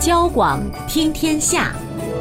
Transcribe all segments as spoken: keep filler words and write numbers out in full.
交广听天下。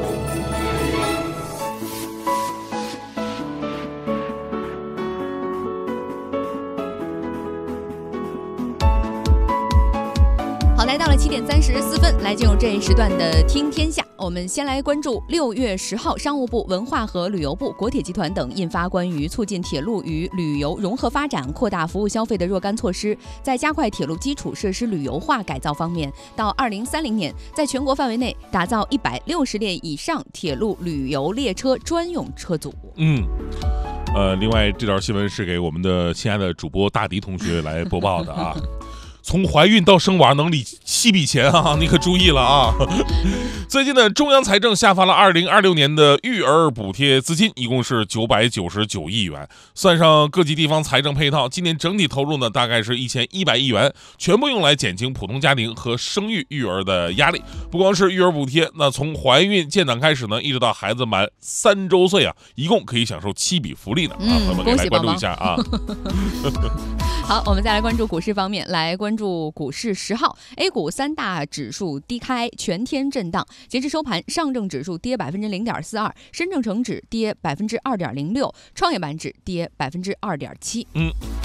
好，来到了七点三十四分，来进入这一时段的听天下。我们先来关注六月十号，商务部、文化和旅游部、国铁集团等印发关于促进铁路与旅游融合发展、扩大服务消费的若干措施，在加快铁路基础设施旅游化改造方面，到二零三零年，在全国范围内打造一百六十列以上铁路旅游列车专用车组。 嗯。呃，另外这条新闻是给我们的亲爱的主播大迪同学来播报的啊。从怀孕到生娃能理七笔钱啊，你可注意了啊！最近呢，中央财政下发了二零二六年的育儿补贴资金，一共是九百九十九亿元，算上各级地方财政配套，今年整体投入呢大概是一千一百亿元，全部用来减轻普通家庭和生育育儿的压力。不光是育儿补贴，那从怀孕建档开始呢，一直到孩子满三周岁啊，一共可以享受七笔福利呢。啊，朋友们可以来关注一下啊。 好，我们再来关注股市方面，来关注股市十号 A 股三大指数低开，全天震荡。截至收盘，上证指数跌百分之零点四二，深证成指跌百分之二点零六，创业板指跌百分之二点七。 嗯。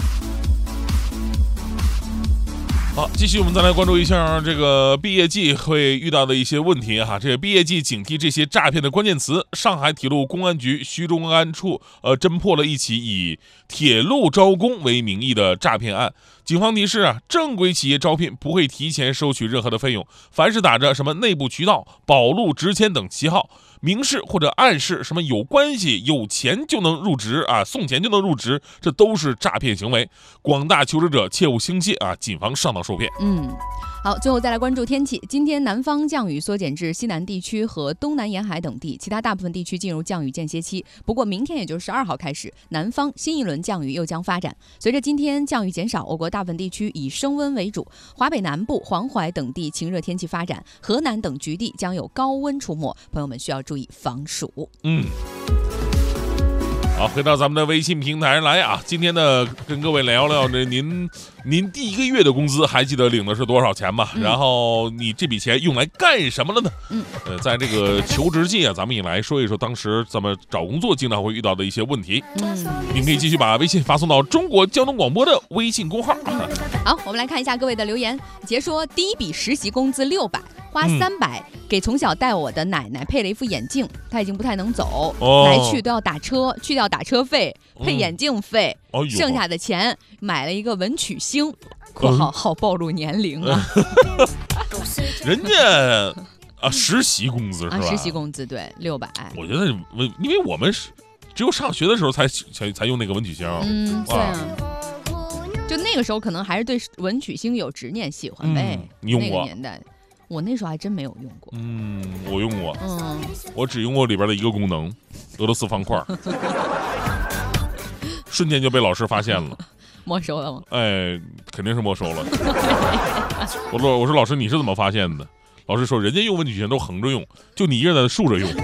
好，继续我们再来关注一下这个毕业季会遇到的一些问题哈。这个毕业季警惕这些诈骗的关键词。上海铁路公安局徐中安处呃侦破了一起以铁路招工为名义的诈骗案。警方提示啊，正规企业招聘不会提前收取任何的费用，凡是打着什么内部渠道、保路直签等旗号，明示或者暗示什么有关系、有钱就能入职啊，送钱就能入职，这都是诈骗行为。广大求职者切勿心切啊，谨防上当受骗。 嗯。好，最后再来关注天气。今天南方降雨缩减至西南地区和东南沿海等地，其他大部分地区进入降雨间歇期。不过明天也就是十二号开始，南方新一轮降雨又将发展。随着今天降雨减少，我国大部分地区以升温为主，华北南部、黄淮等地晴热天气发展，河南等局地将有高温出没，朋友们需要注意防暑。 嗯。好，回到咱们的微信平台来啊！今天呢，跟各位聊聊这您您第一个月的工资还记得领的是多少钱吗？嗯、然后你这笔钱用来干什么了呢？嗯，呃，在这个求职季啊，咱们也来说一说当时咱们找工作经常会遇到的一些问题。嗯，您可以继续把微信发送到中国交通广播的微信公号。 好，我们来看一下各位的留言。杰说，第一笔实习工资六百。花三百给从小带我的奶奶配了一副眼镜，她已经不太能走，哦、来去都要打车，去掉打车费、配眼镜费，嗯、剩下的钱买了一个文曲星（括号好暴露年龄啊）。 人家啊，实习工资是吧？ 啊、实习工资对六百。 我觉得，因为我们是只有上学的时候才才才用那个文曲星。 嗯，对啊。就那个时候可能还是对文曲星有执念，喜欢呗。 嗯、你用过？ 那个年代。我那时候还真没有用过。 嗯，我用过。 嗯， 我只用过里边的一个功能，俄罗斯方块，瞬间就被老师发现了， 没收了吗？ 哎，肯定是没收了。我说，我说老师，你是怎么发现的？老师说，人家用文曲星都横着用，就你一个人在竖着用。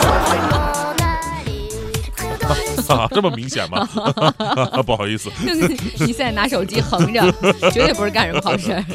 啊，这么明显吗？不好意思， 你现在拿手机横着，绝对不是干什么好事。